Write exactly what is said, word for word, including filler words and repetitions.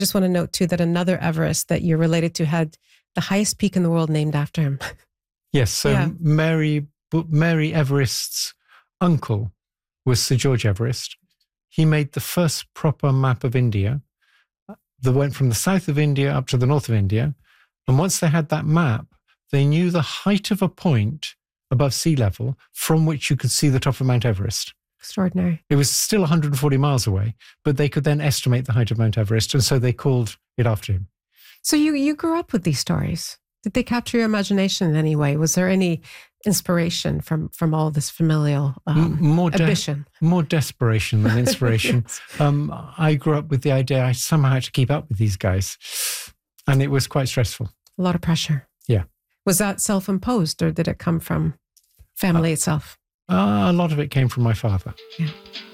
Just want to note too that another Everest that you're related to had the highest peak in the world named after him. Yes, so Yeah. Mary Mary Everest's uncle was Sir George Everest. He made the first proper map of India that went from the south of India up to the north of India. And once they had that map, they knew the height of a point above sea level from which you could see the top of Mount Everest. Extraordinary. It was still one hundred forty miles away, but they could then estimate the height of Mount Everest. And so they called it after him. So you, you grew up with these stories. Did they capture your imagination in any way? Was there any inspiration from, from all this familial um, M- more de- ambition? More desperation than inspiration. Yes. um, I grew up with the idea I somehow had to keep up with these guys. And it was quite stressful. A lot of pressure. Yeah. Was that self-imposed or did it come from family uh, itself? Uh, a lot of it came from my father. Yeah.